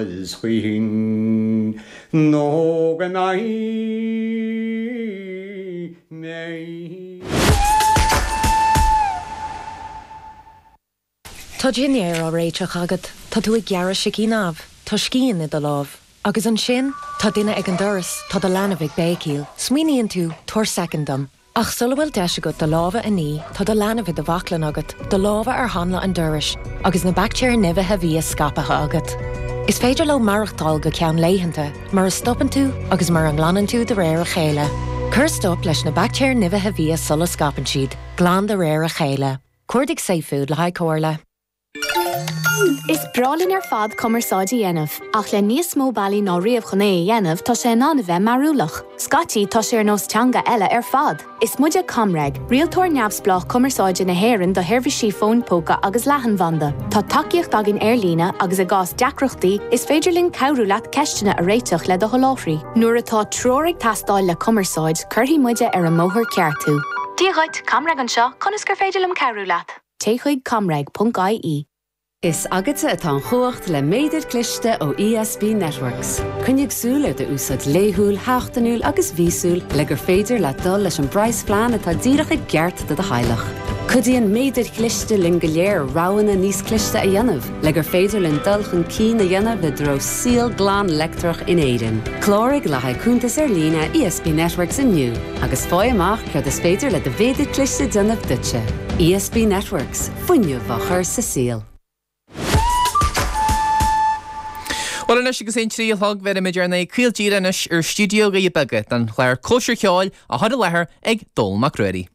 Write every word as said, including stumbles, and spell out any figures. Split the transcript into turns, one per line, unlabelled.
was when no gan I nay.
Tá Ginnéir á réiteach agad, tá tú ag gearra sicí náb, tá scían i do láb. Agus an sin, tá duine ag an doras, tá do lena bhíh bécíl, smuoíonn tú tuair secondam. Ach sulhfuil deise go do lábha a ní, tá do lena bhí do bhaclan agat, do lábha ar hanla an doras, agus na bactéir nibhe bhí scapatha agat. Is féidir le marachtáil go ceann léitheanta, mar is stoppan tú agus mar an ghlanan tú de réir a chéile. Cur stop leis na bactéir nibhe bhí sulla scapan siad, glán de réir a chéile. Cuirdig Seafood le haid cóirla.
Is brálinn ar fad cumarsáidí dhéanamh, ach le níos mó bailí ná riamh chuné dhéanamh tá sé ná bheith marúlach. Scatí tá sé ar nós teanga eile ar fad. Is muide Comreg, rialtóir neamhsplách cumarsáide na hÉireann do hirbhísí fónpóca agus leathanbhanda. Tá takeíocht agin airlína agus a gás deacrochtaí is féidirlinn cabhrú leat ceistena a réiteach le do sholáthraí. Nuair atá tróraigh tastáil le cumarsáid, chuirtí muide ar an móthir ceartú. Díaghaid Comreg an seo conas gur féidirlim cabhrú leat. Téchuig comreg punt I E.
Is agate atá chuacht le méidir cliste ó E S B Networks. Cynnig súl ar de úsad léhúil, háchtanúil agus vísúil le gur féidir le dul leis an brais plán atá díreach ag geart de de hailach. Cudíon méidir cliste lin go léir ráhanna níos cliste a dhéanamh, le gur féidir lin dul chun cín a dhéanamh le dro síl glán lectrach in éidean. Clórig le haid cúntas ar lína E S B Networks inniu, agus fáil amach cead is féidir le de féidir cliste dionmh dutse. E S B Networks, fuinniu bhachar sa síl.
Well, in agus ein trí thug ver imidir na cíl díranis ar studio go i bagad an chléir cóisiir ceáil a hada lethir ag dul mac ruirí.